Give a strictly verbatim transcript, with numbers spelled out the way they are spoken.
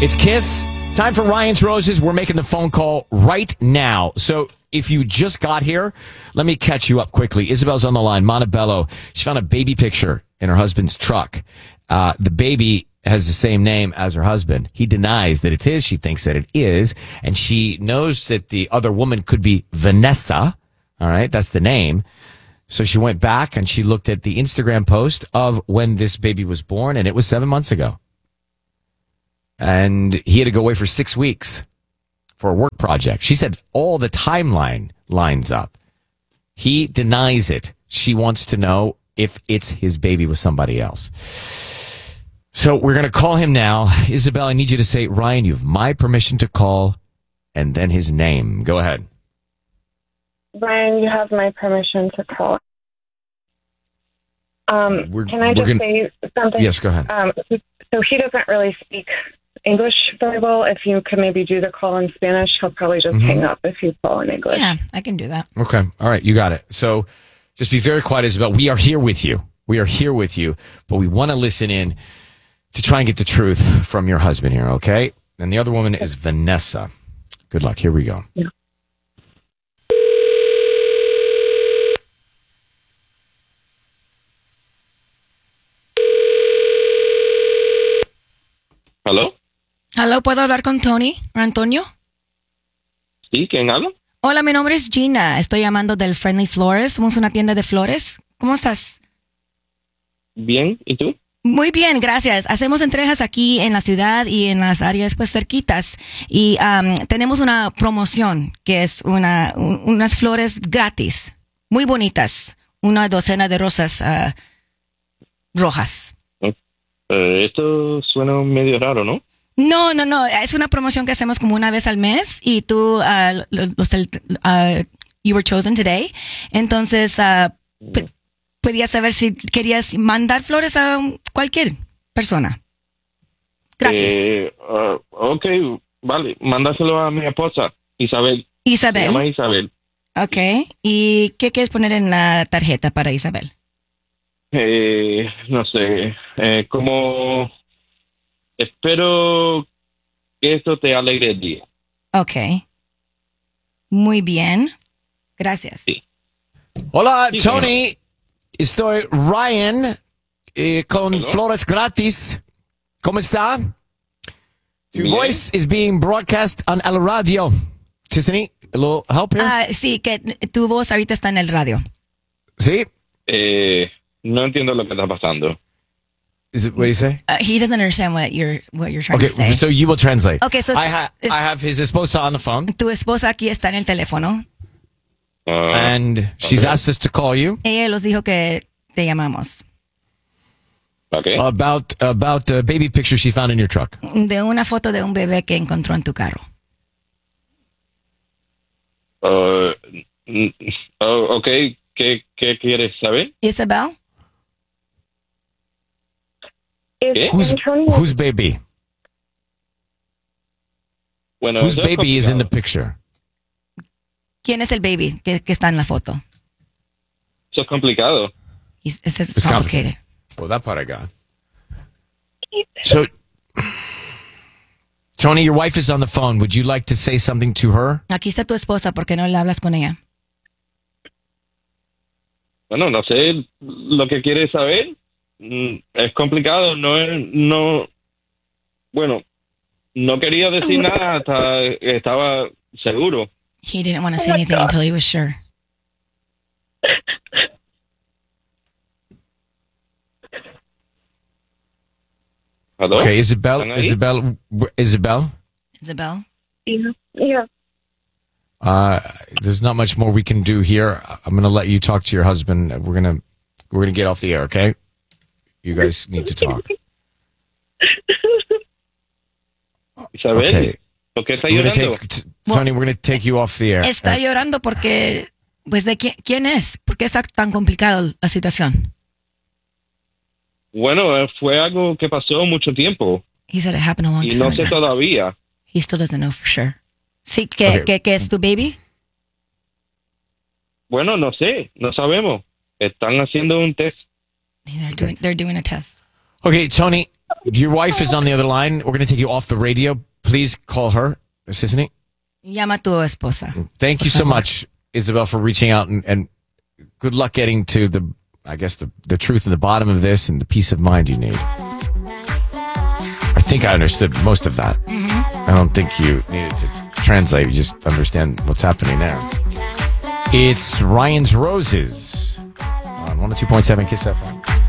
It's Kiss. Time for Ryan's Roses. We're making the phone call right now. So if you just got here, let me catch you up quickly. Isabel's on the line. Montebello. She found a baby picture in her husband's truck. Uh, the baby has the same name as her husband. He denies that it's his. She thinks that it is. And she knows that the other woman could be Vanessa. All right. That's the name. So she went back and she looked at the Instagram post of when this baby was born, and it was seven months ago. And he had to go away for six weeks for a work project. She said all the timeline lines up. He denies it. She wants to know if it's his baby with somebody else. So we're going to call him now. Isabel, I need you to say, Ryan, you have my permission to call, and then his name. Go ahead. Ryan, you have my permission to call. Um, We're- can I we're just gonna- say something? Yes, go ahead. Um, so he doesn't really speak English very well. If you could maybe do the call in Spanish, he'll probably just Mm-hmm. hang up if you call in English. Yeah, I can do that. Okay. All right. You got it. So just be very quiet, Isabel. We are here with you. We are here with you, but we want to listen in to try and get the truth from your husband here, okay? And the other woman is Vanessa. Good luck. Here we go. Yeah. ¿Aló? Hello, ¿puedo hablar con Tony o Antonio? ¿Sí? ¿Quién habla? Hola, mi nombre es Gina. Estoy llamando del Friendly Flores. Somos una tienda de flores. ¿Cómo estás? Bien, ¿y tú? Muy bien, gracias. Hacemos entregas aquí en la ciudad y en las áreas pues cerquitas. Y um, tenemos una promoción que es una, un- unas flores gratis, muy bonitas. Una docena de rosas ah, rojas. Eh, esto suena medio raro, ¿no? No, no, no. Es una promoción que hacemos como una vez al mes y tú, ah, lo- los, ah, you were chosen today. Entonces, ah, p- podías saber si querías mandar flores a cualquier persona. Gratis. Eh, ah, ok, vale. Mándaselo a mi esposa, Isabel. Se Isabel. llama Isabel. Ok. ¿Y qué quieres poner en la tarjeta para Isabel? Eh, no sé, eh, como... Espero que esto te alegre el día. Ok. Muy bien. Gracias. Sí. Hola, Sí, Tony. Estoy Ryan eh, con Hello. flores gratis. ¿Cómo está? Your Bien. voice is being broadcast on el radio. Tiffany, a little help here? Ah, sí, que tu voz ahorita está en el radio. ¿Sí? Eh, no entiendo lo que está pasando. Is it what do you say? Uh, he doesn't understand what you're what you're trying Okay, to say. so you will translate. Okay, so I, ha- it's- I have his esposa on the phone, Tu esposa aquí está en el teléfono. Ah, and she's okay. asked us to call you Ella los dijo que te llamamos. ok. about about a baby picture she found in your truck. De una foto de un bebé que encontró en tu carro. Ah, mm, oh, ok, ¿Qué, ¿qué quieres saber? Isabel? Is ¿Qué? Who's Antonio, whose baby? Bueno, Whose eso es baby is in the complicado. picture? ¿Quién es el baby que, que está en la foto? Eso es complicado. He's, it says it's It's complicated. Well, that part I got. So, Tony, your wife is on the phone. Would you like to say something to her? Aquí está tu esposa, ¿por qué no le hablas con ella? Bueno, no sé lo que quieres saber. Mm, Es complicado, no es, no, bueno, no quería decir nada hasta que estaba seguro. He didn't want to say my anything God. until he was sure. ¿Aló? Okay, Isabel, ¿Están ahí? Isabel, Isabel. Isabel? yeah, yeah. Uh, there's not much more we can do here. I'm going to let you talk to your husband. We're going to we're going to get off the air, okay? You guys need to talk. Isabel, Okay. ¿por qué está We're gonna llorando? take, t- Tony, we're going to take you off the air. Está Uh, llorando porque, pues, ¿de quién, quién es? ¿Por qué está tan complicada la situación? Bueno, eh, fue algo que pasó mucho tiempo He said it happened a long y time no sé ago. todavía. He still doesn't know for sure. Sí, ¿qué, Okay. qué, qué es tu baby? Bueno, no sé, no sabemos. Están haciendo un test. They're doing, they're doing a test. Okay, Tony, your wife is on the other line. We're going to take you off the radio. Please call her. This isn't it? Llama a tu esposa. Thank you so much, Isabel, for reaching out, and, and good luck getting to the, I guess, the, the truth and the bottom of this and the peace of mind you need. I think I understood most of that. Mm-hmm. I don't think you needed to translate. You just understand what's happening there. It's Ryan's Roses on one oh two point seven Kiss F M.